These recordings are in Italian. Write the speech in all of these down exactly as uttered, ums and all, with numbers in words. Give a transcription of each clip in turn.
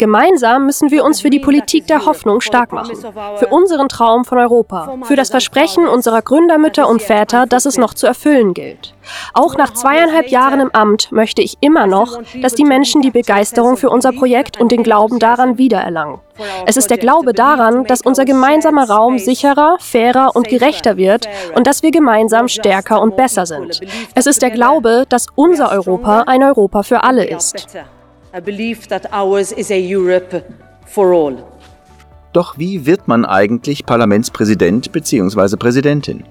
Gemeinsam müssen wir uns für die Politik der Hoffnung stark machen, für unseren Traum von Europa, für das Versprechen unserer Gründermütter und Väter, das es noch zu erfüllen gilt. Auch nach zweieinhalb Jahren im Amt möchte ich immer noch, dass die Menschen die Begeisterung für unser Projekt und den Glauben daran wiedererlangen. Es ist der Glaube daran, dass unser gemeinsamer Raum sicherer, fairer und gerechter wird und dass wir gemeinsam stärker und besser sind. Es ist der Glaube, dass unser Europa ein Europa für alle ist. Doch wie wird man eigentlich Parlamentspräsident bzw. Präsidentin?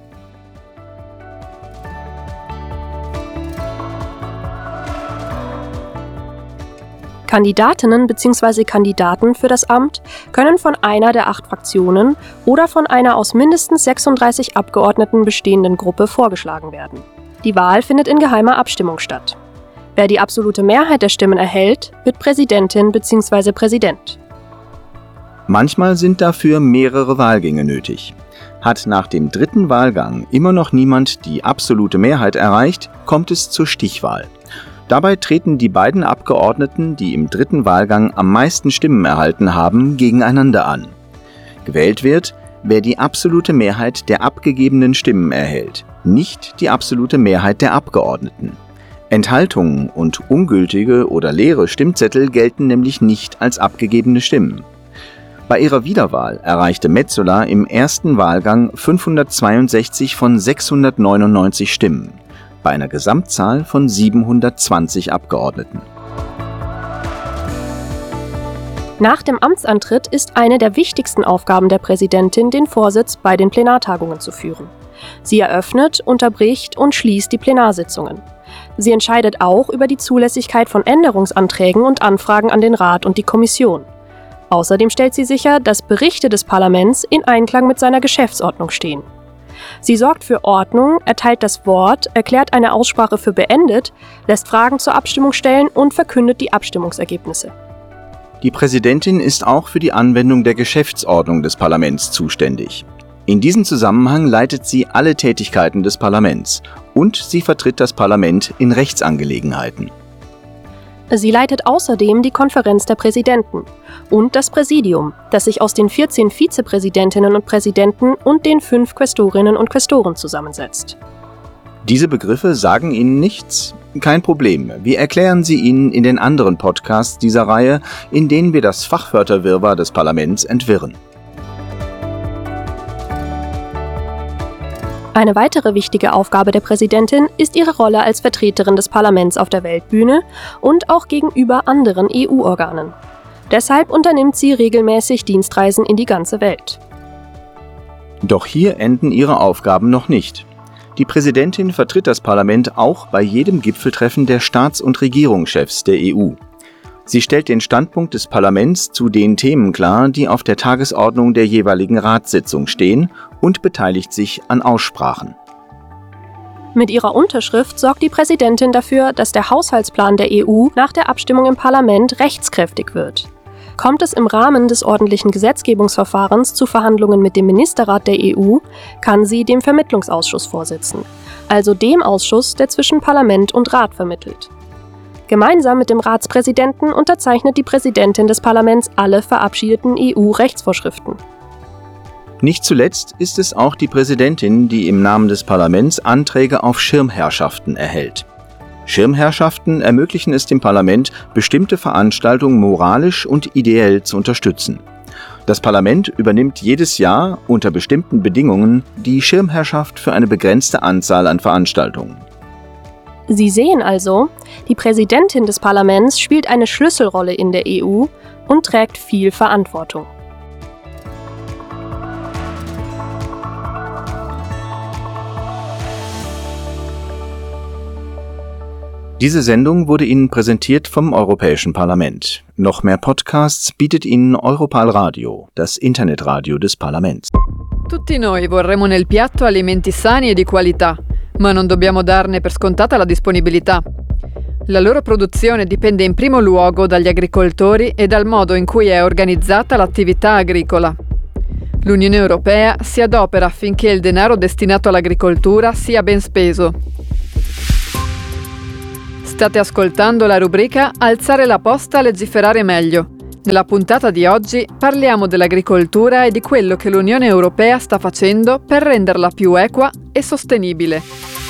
Kandidatinnen bzw. Kandidaten für das Amt können von einer der acht Fraktionen oder von einer aus mindestens sechsunddreißig Abgeordneten bestehenden Gruppe vorgeschlagen werden. Die Wahl findet in geheimer Abstimmung statt. Wer die absolute Mehrheit der Stimmen erhält, wird Präsidentin bzw. Präsident. Manchmal sind dafür mehrere Wahlgänge nötig. Hat nach dem dritten Wahlgang immer noch niemand die absolute Mehrheit erreicht, kommt es zur Stichwahl. Dabei treten die beiden Abgeordneten, die im dritten Wahlgang am meisten Stimmen erhalten haben, gegeneinander an. Gewählt wird, wer die absolute Mehrheit der abgegebenen Stimmen erhält, nicht die absolute Mehrheit der Abgeordneten. Enthaltungen und ungültige oder leere Stimmzettel gelten nämlich nicht als abgegebene Stimmen. Bei ihrer Wiederwahl erreichte Metsola im ersten Wahlgang fünfhundertzweiundsechzig von sechshundertneunundneunzig Stimmen, bei einer Gesamtzahl von siebenhundertzwanzig Abgeordneten. Nach dem Amtsantritt ist eine der wichtigsten Aufgaben der Präsidentin, den Vorsitz bei den Plenartagungen zu führen. Sie eröffnet, unterbricht und schließt die Plenarsitzungen. Sie entscheidet auch über die Zulässigkeit von Änderungsanträgen und Anfragen an den Rat und die Kommission. Außerdem stellt sie sicher, dass Berichte des Parlaments in Einklang mit seiner Geschäftsordnung stehen. Sie sorgt für Ordnung, erteilt das Wort, erklärt eine Aussprache für beendet, lässt Fragen zur Abstimmung stellen und verkündet die Abstimmungsergebnisse. Die Präsidentin ist auch für die Anwendung der Geschäftsordnung des Parlaments zuständig. In diesem Zusammenhang leitet sie alle Tätigkeiten des Parlaments und sie vertritt das Parlament in Rechtsangelegenheiten. Sie leitet außerdem die Konferenz der Präsidenten und das Präsidium, das sich aus den vierzehn Vizepräsidentinnen und Präsidenten und den fünf Quästorinnen und Quästoren zusammensetzt. Diese Begriffe sagen Ihnen nichts? Kein Problem, wir erklären sie Ihnen in den anderen Podcasts dieser Reihe, in denen wir das Fachwörterwirrwarr des Parlaments entwirren. Eine weitere wichtige Aufgabe der Präsidentin ist ihre Rolle als Vertreterin des Parlaments auf der Weltbühne und auch gegenüber anderen E U-Organen. Deshalb unternimmt sie regelmäßig Dienstreisen in die ganze Welt. Doch hier enden ihre Aufgaben noch nicht. Die Präsidentin vertritt das Parlament auch bei jedem Gipfeltreffen der Staats- und Regierungschefs der E U. Sie stellt den Standpunkt des Parlaments zu den Themen klar, die auf der Tagesordnung der jeweiligen Ratssitzung stehen, und beteiligt sich an Aussprachen. Mit ihrer Unterschrift sorgt die Präsidentin dafür, dass der Haushaltsplan der E U nach der Abstimmung im Parlament rechtskräftig wird. Kommt es im Rahmen des ordentlichen Gesetzgebungsverfahrens zu Verhandlungen mit dem Ministerrat der E U, kann sie dem Vermittlungsausschuss vorsitzen, also dem Ausschuss, der zwischen Parlament und Rat vermittelt. Gemeinsam mit dem Ratspräsidenten unterzeichnet die Präsidentin des Parlaments alle verabschiedeten E U-Rechtsvorschriften. Nicht zuletzt ist es auch die Präsidentin, die im Namen des Parlaments Anträge auf Schirmherrschaften erhält. Schirmherrschaften ermöglichen es dem Parlament, bestimmte Veranstaltungen moralisch und ideell zu unterstützen. Das Parlament übernimmt jedes Jahr unter bestimmten Bedingungen die Schirmherrschaft für eine begrenzte Anzahl an Veranstaltungen. Sie sehen also, die Präsidentin des Parlaments spielt eine Schlüsselrolle in der E U und trägt viel Verantwortung. Diese Sendung wurde Ihnen präsentiert vom Europäischen Parlament. Noch mehr Podcasts bietet Ihnen Europal Radio, das Internetradio des Parlaments. Tutti noi vorremmo nel piatto alimenti sani e di qualità, ma non dobbiamo darne per scontata la disponibilità. La loro produzione dipende in primo luogo dagli agricoltori e dal modo in cui è organizzata l'attività agricola. L'Unione Europea si adopera affinché il denaro destinato all'agricoltura sia ben speso. State ascoltando la rubrica Alzare la posta, legiferare meglio, Nella puntata di oggi parliamo dell'agricoltura e di quello che l'Unione Europea sta facendo per renderla più equa e sostenibile.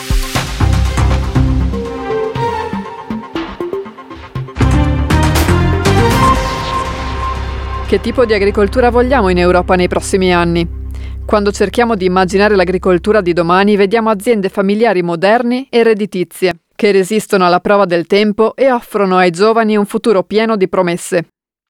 Che tipo di agricoltura vogliamo in Europa nei prossimi anni? Quando cerchiamo di immaginare l'agricoltura di domani, vediamo aziende familiari moderni e redditizie, che resistono alla prova del tempo e offrono ai giovani un futuro pieno di promesse.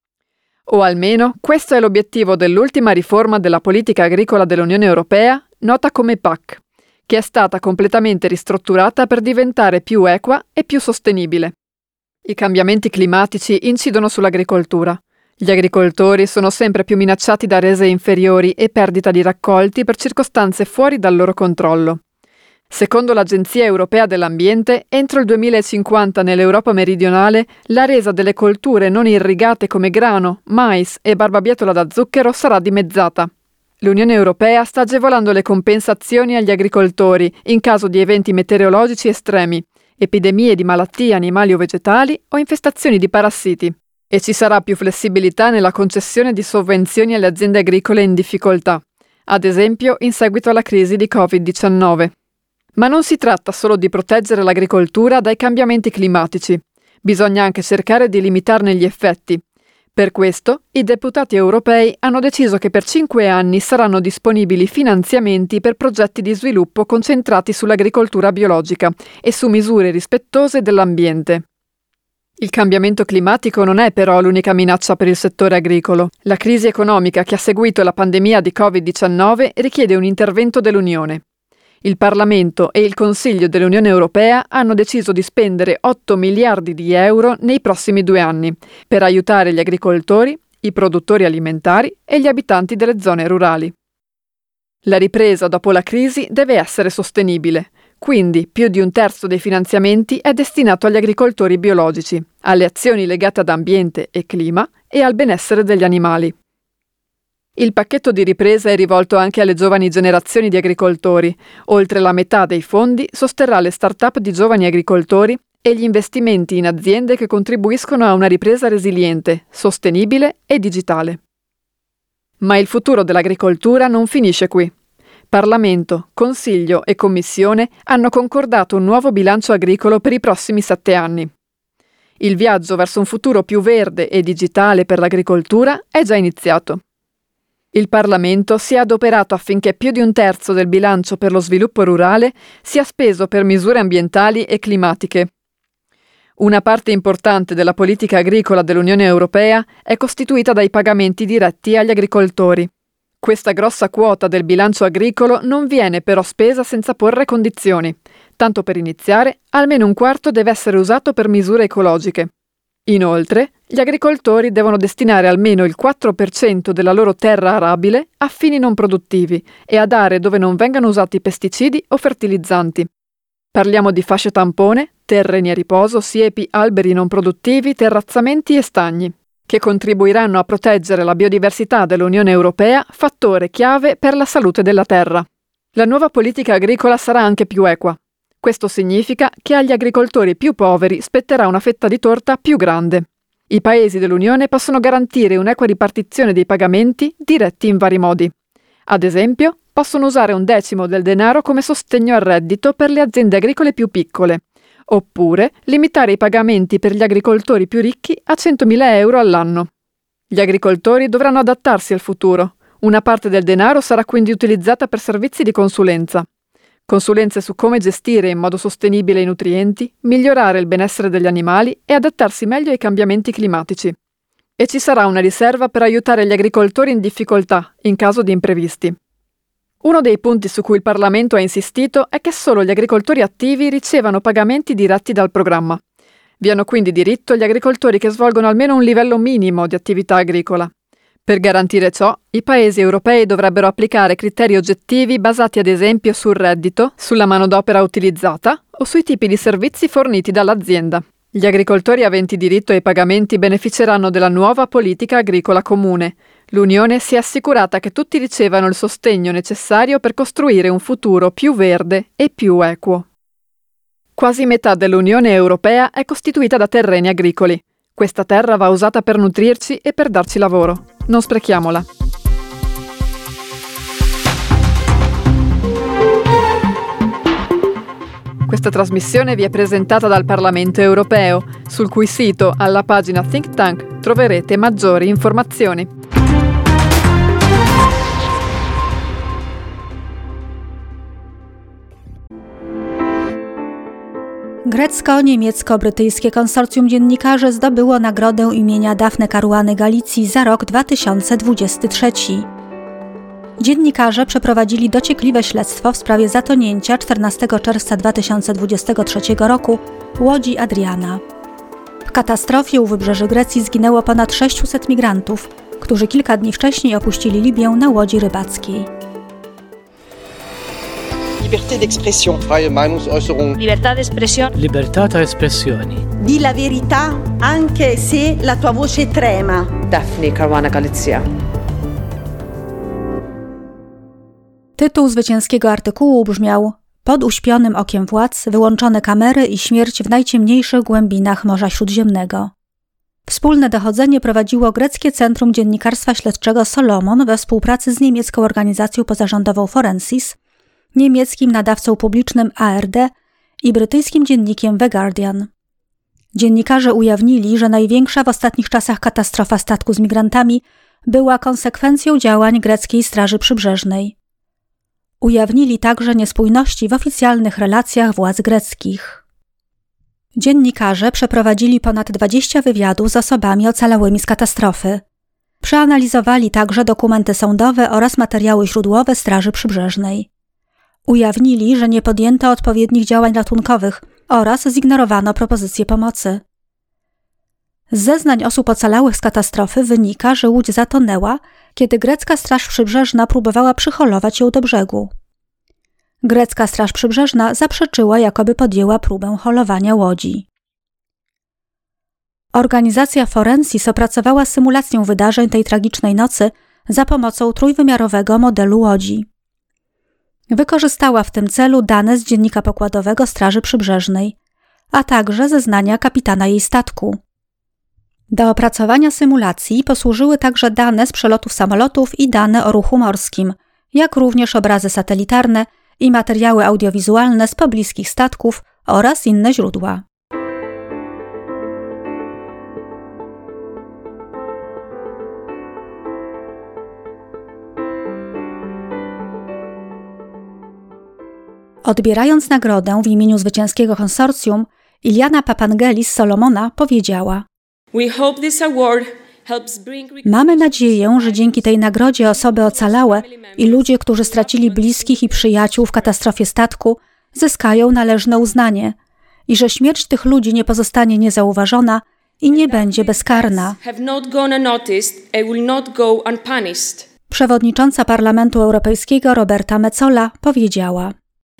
O almeno questo è l'obiettivo dell'ultima riforma della politica agricola dell'Unione Europea, nota come P A C, che è stata completamente ristrutturata per diventare più equa e più sostenibile. I cambiamenti climatici incidono sull'agricoltura. Gli agricoltori sono sempre più minacciati da rese inferiori e perdita di raccolti per circostanze fuori dal loro controllo. Secondo l'Agenzia Europea dell'Ambiente, entro il duemilacinquanta nell'Europa meridionale la resa delle colture non irrigate come grano, mais e barbabietola da zucchero sarà dimezzata. L'Unione Europea sta agevolando le compensazioni agli agricoltori in caso di eventi meteorologici estremi, epidemie di malattie animali o vegetali o infestazioni di parassiti. E ci sarà più flessibilità nella concessione di sovvenzioni alle aziende agricole in difficoltà, ad esempio in seguito alla crisi di covid diciannove. Ma non si tratta solo di proteggere l'agricoltura dai cambiamenti climatici, bisogna anche cercare di limitarne gli effetti. Per questo, i deputati europei hanno deciso che per cinque anni saranno disponibili finanziamenti per progetti di sviluppo concentrati sull'agricoltura biologica e su misure rispettose dell'ambiente. Il cambiamento climatico non è però l'unica minaccia per il settore agricolo. La crisi economica che ha seguito la pandemia di covid diciannove richiede un intervento dell'Unione. Il Parlamento e il Consiglio dell'Unione Europea hanno deciso di spendere otto miliardi di euro nei prossimi due anni per aiutare gli agricoltori, i produttori alimentari e gli abitanti delle zone rurali. La ripresa dopo la crisi deve essere sostenibile. Quindi più di un terzo dei finanziamenti è destinato agli agricoltori biologici, alle azioni legate ad ambiente e clima e al benessere degli animali. Il pacchetto di ripresa è rivolto anche alle giovani generazioni di agricoltori. Oltre la metà dei fondi sosterrà le start-up di giovani agricoltori e gli investimenti in aziende che contribuiscono a una ripresa resiliente, sostenibile e digitale. Ma il futuro dell'agricoltura non finisce qui. Parlamento, Consiglio e Commissione hanno concordato un nuovo bilancio agricolo per i prossimi sette anni. Il viaggio verso un futuro più verde e digitale per l'agricoltura è già iniziato. Il Parlamento si è adoperato affinché più di un terzo del bilancio per lo sviluppo rurale sia speso per misure ambientali e climatiche. Una parte importante della politica agricola dell'Unione Europea è costituita dai pagamenti diretti agli agricoltori. Questa grossa quota del bilancio agricolo non viene però spesa senza porre condizioni. Tanto per iniziare, almeno un quarto deve essere usato per misure ecologiche. Inoltre, gli agricoltori devono destinare almeno il quattro per cento della loro terra arabile a fini non produttivi e ad aree dove non vengano usati pesticidi o fertilizzanti. Parliamo di fasce tampone, terreni a riposo, siepi, alberi non produttivi, terrazzamenti e stagni, che contribuiranno a proteggere la biodiversità dell'Unione Europea, fattore chiave per la salute della terra. La nuova politica agricola sarà anche più equa. Questo significa che agli agricoltori più poveri spetterà una fetta di torta più grande. I paesi dell'Unione possono garantire un'equa ripartizione dei pagamenti diretti in vari modi. Ad esempio, possono usare un decimo del denaro come sostegno al reddito per le aziende agricole più piccole, oppure limitare i pagamenti per gli agricoltori più ricchi a centomila euro all'anno. Gli agricoltori dovranno adattarsi al futuro. Una parte del denaro sarà quindi utilizzata per servizi di consulenza. Consulenze su come gestire in modo sostenibile i nutrienti, migliorare il benessere degli animali e adattarsi meglio ai cambiamenti climatici. E ci sarà una riserva per aiutare gli agricoltori in difficoltà in caso di imprevisti. Uno dei punti su cui il Parlamento ha insistito è che solo gli agricoltori attivi ricevano pagamenti diretti dal programma. Vi hanno quindi diritto gli agricoltori che svolgono almeno un livello minimo di attività agricola. Per garantire ciò, i paesi europei dovrebbero applicare criteri oggettivi basati ad esempio sul reddito, sulla manodopera utilizzata o sui tipi di servizi forniti dall'azienda. Gli agricoltori aventi diritto ai pagamenti beneficeranno della nuova politica agricola comune. L'Unione si è assicurata che tutti ricevano il sostegno necessario per costruire un futuro più verde e più equo. Quasi metà dell'Unione Europea è costituita da terreni agricoli. Questa terra va usata per nutrirci e per darci lavoro. Non sprechiamola. Questa trasmissione vi è presentata dal Parlamento europeo, sul cui sito, alla pagina Think Tank, troverete maggiori informazioni. Grecko-niemiecko-brytyjskie konsorcjum dziennikarzy zdobyło nagrodę imienia Daphne Caruany Galizii za rok dwa tysiące dwudziesty trzeci. Dziennikarze przeprowadzili dociekliwe śledztwo w sprawie zatonięcia czternastego czerwca dwa tysiące dwudziestego trzeciego roku łodzi Adriana. W katastrofie u wybrzeży Grecji zginęło ponad sześciuset migrantów, którzy kilka dni wcześniej opuścili Libię na łodzi rybackiej. Libertà d'espressione. Freie Meinungsäußerung. Libertà d'espressione. Libertà d'espressione. Di la verità anche se la tua voce trema. Daphne Caruana Galizia. Tytuł zwycięskiego artykułu brzmiał: Pod uśpionym okiem władz, wyłączone kamery i śmierć w najciemniejszych głębinach Morza Śródziemnego. Wspólne dochodzenie prowadziło greckie Centrum Dziennikarstwa Śledczego Solomon we współpracy z niemiecką organizacją pozarządową Forensis, niemieckim nadawcą publicznym A R D i brytyjskim dziennikiem The Guardian. Dziennikarze ujawnili, że największa w ostatnich czasach katastrofa statku z migrantami była konsekwencją działań greckiej Straży Przybrzeżnej. Ujawnili także niespójności w oficjalnych relacjach władz greckich. Dziennikarze przeprowadzili ponad dwadzieścia wywiadów z osobami ocalałymi z katastrofy. Przeanalizowali także dokumenty sądowe oraz materiały źródłowe Straży Przybrzeżnej. Ujawnili, że nie podjęto odpowiednich działań ratunkowych oraz zignorowano propozycje pomocy. Z zeznań osób ocalałych z katastrofy wynika, że łódź zatonęła, kiedy grecka Straż Przybrzeżna próbowała przyholować ją do brzegu. Grecka Straż Przybrzeżna zaprzeczyła, jakoby podjęła próbę holowania łodzi. Organizacja Forensis opracowała symulację wydarzeń tej tragicznej nocy za pomocą trójwymiarowego modelu łodzi. Wykorzystała w tym celu dane z dziennika pokładowego Straży Przybrzeżnej, a także zeznania kapitana jej statku. Do opracowania symulacji posłużyły także dane z przelotów samolotów i dane o ruchu morskim, jak również obrazy satelitarne i materiały audiowizualne z pobliskich statków oraz inne źródła. Odbierając nagrodę w imieniu zwycięskiego konsorcjum, Iliana Papangelis z Solomona powiedziała: Mamy nadzieję, że dzięki tej nagrodzie osoby ocalałe i ludzie, którzy stracili bliskich i przyjaciół w katastrofie statku, zyskają należne uznanie i że śmierć tych ludzi nie pozostanie niezauważona i nie będzie bezkarna. Przewodnicząca Parlamentu Europejskiego Roberta Metsola powiedziała: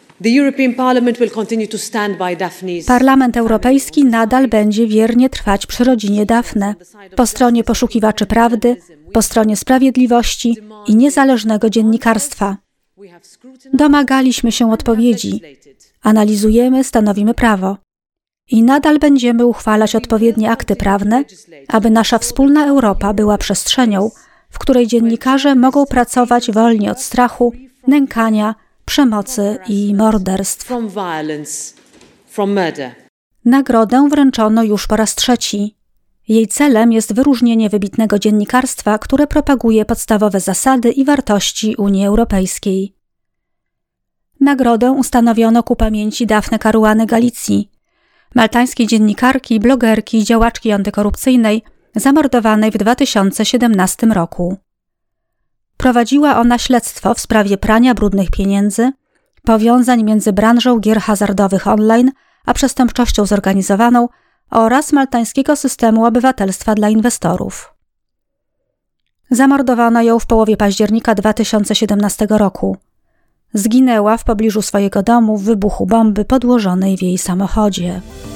Parlament Europejski nadal będzie wiernie trwać przy rodzinie Daphne, po stronie poszukiwaczy prawdy, po stronie sprawiedliwości i niezależnego dziennikarstwa. Domagaliśmy się odpowiedzi, analizujemy, stanowimy prawo i nadal będziemy uchwalać odpowiednie akty prawne, aby nasza wspólna Europa była przestrzenią, w której dziennikarze mogą pracować wolni od strachu, nękania, przemocy i morderstw. Nagrodę wręczono już po raz trzeci. Jej celem jest wyróżnienie wybitnego dziennikarstwa, które propaguje podstawowe zasady i wartości Unii Europejskiej. Nagrodę ustanowiono ku pamięci Daphne Caruany Galizii, maltańskiej dziennikarki, blogerki i działaczki antykorupcyjnej zamordowanej w dwa tysiące siedemnastym roku. Prowadziła ona śledztwo w sprawie prania brudnych pieniędzy, powiązań między branżą gier hazardowych online a przestępczością zorganizowaną oraz maltańskiego systemu obywatelstwa dla inwestorów. Zamordowano ją w połowie października dwa tysiące siedemnastego roku. Zginęła w pobliżu swojego domu w wybuchu bomby podłożonej w jej samochodzie.